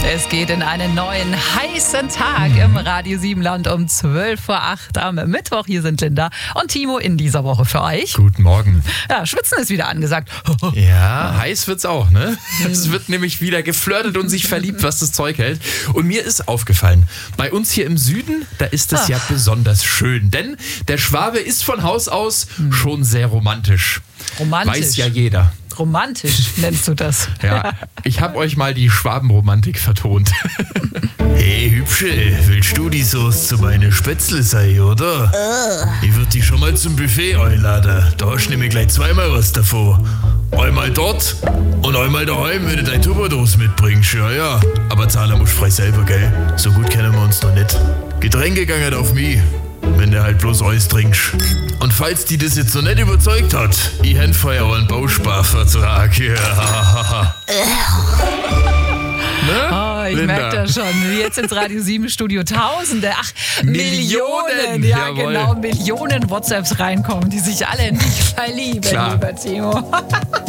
Es geht in einen neuen heißen Tag im Radio Siebenland um 7:12 am Mittwoch. Hier sind Linda und Timo in dieser Woche für euch. Guten Morgen. Ja, Schwitzen ist wieder angesagt. Ja, heiß wird's auch, ne? Es wird nämlich wieder geflirtet und sich verliebt, was das Zeug hält. Und mir ist aufgefallen, bei uns hier im Süden, da ist es ja besonders schön. Denn der Schwabe ist von Haus aus schon sehr romantisch. Romantisch? Weiß ja jeder. Romantisch nennst du das. Ja, ich habe euch mal die Schwabenromantik vertont. Hey Hübsche, willst du die Sauce zu meinen Spätzle sein, oder? Ich würde dich schon mal zum Buffet einladen. Da hast du nämlich gleich zweimal was davon. Einmal dort und einmal daheim, wenn du deine Tupperdose mitbringst. Ja. Aber zahlen musst du frei selber, gell? So gut kennen wir uns noch nicht. Getränke gangen auf mich, wenn du halt bloß Eis trinkst. Und falls die das jetzt noch nicht überzeugt hat, ich hätte vorher auch einen Bausparvertrag. Ja. Ich Linda. merke das schon. Jetzt ins Radio 7 Studio Tausende, Millionen. Ja, Jawohl. genau, Millionen WhatsApps reinkommen, die sich alle in dich verlieben, Klar. lieber Timo.